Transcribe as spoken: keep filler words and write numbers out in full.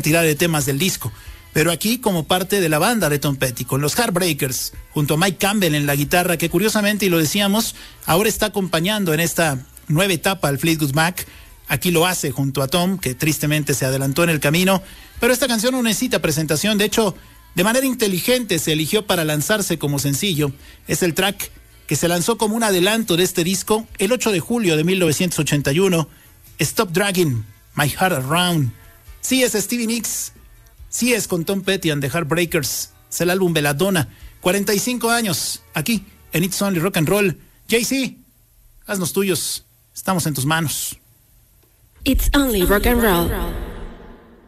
cantidad de temas del disco, pero aquí como parte de la banda de Tom Petty, con los Heartbreakers, junto a Mike Campbell en la guitarra, que curiosamente, y lo decíamos, ahora está acompañando en esta nueva etapa al Fleetwood Mac. Aquí lo hace junto a Tom, que tristemente se adelantó en el camino, pero esta canción no necesita presentación. De hecho, de manera inteligente se eligió para lanzarse como sencillo. Es el track que se lanzó como un adelanto de este disco el ocho de julio de mil novecientos ochenta y uno, Stop Dragging My Heart Around. Sí, es Stevie Nicks, sí es con Tom Petty and the Heartbreakers, es el álbum Belladonna, cuarenta y cinco años, aquí en It's Only Rock and Roll. Jay-Z, haznos tuyos, estamos en tus manos. It's Only Rock and Roll.